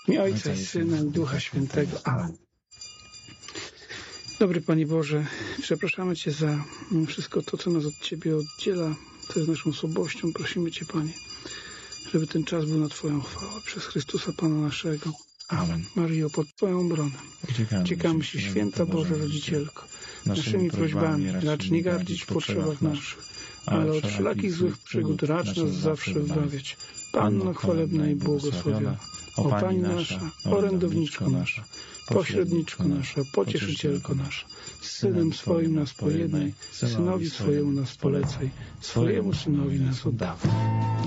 W imię Ojca i Syna i Ducha Świętego. Amen. Dobry Panie Boże, przepraszamy Cię za wszystko to, co nas od Ciebie oddziela, co jest naszą słabością. Prosimy Cię, Panie, żeby ten czas był na Twoją chwałę. Przez Chrystusa Pana naszego. Amen. Maryjo, pod Twoją obronę uciekamy się, Święta Boża Rodzicielko. Naszymi prośbami racz nie gardzić w potrzebach naszych, ale od wszelakich złych przygód racz nas zawsze wybawiać. Panno chwalebna i błogosławiona, o Pani nasza, orędowniczko nasza, pośredniczko nasza, pocieszycielko nasza, z Synem swoim nas pojednaj, Synowi swojemu nas polecaj, swojemu Synowi nas oddawaj.